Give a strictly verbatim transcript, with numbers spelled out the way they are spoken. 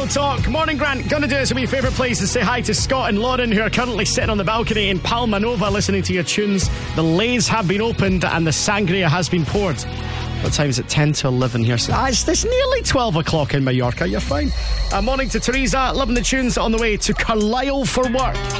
Real Talk. Morning, Grant. Gonna do this at my favourite place to say hi to Scott and Lauren, who are currently sitting on the balcony in Palma Nova listening to your tunes. The lays have been opened and the sangria has been poured. What time is it? ten to eleven here. So, ah, it's, it's nearly twelve o'clock in Mallorca. You're fine. Uh, morning to Teresa. Loving the tunes on the way to Carlisle for work.